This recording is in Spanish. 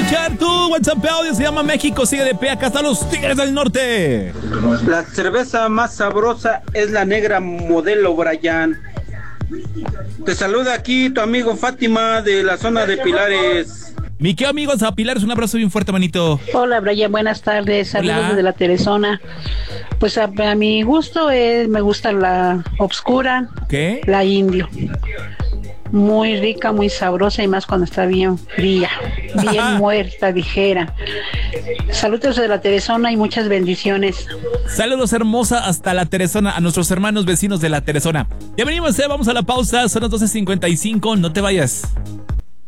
escuchar tu WhatsApp audio, se llama México sigue de pie, acá están los Tigres del Norte. La cerveza más sabrosa es la negra modelo Brian. Te saluda aquí tu amigo Fátima de la zona de Pilares. Mi querido amigo a Pilares, un abrazo bien fuerte, manito. Hola Brian, buenas tardes, saludos Hola. desde la Teresona. Pues a mi gusto me gusta la obscura, ¿Qué? la indio. Muy rica, muy sabrosa y más cuando está bien fría, bien muerta, ligera. Saludos de la Teresona y muchas bendiciones. Saludos hermosa hasta la Teresona, a nuestros hermanos vecinos de la Teresona. Ya venimos, vamos a la pausa, son las 12:55, no te vayas.